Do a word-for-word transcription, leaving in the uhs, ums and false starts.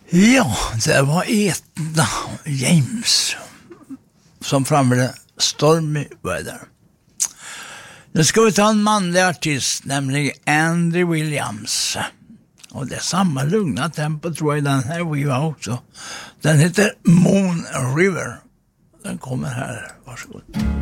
Ja, det var Etna James som framförde Stormy Weather. Nu ska vi ta en manlig artist, nämligen Andy Williams. Och det är samma lugna tempo tror jag i den här skivan också. Den heter Moon River. Den kommer här, varsågod.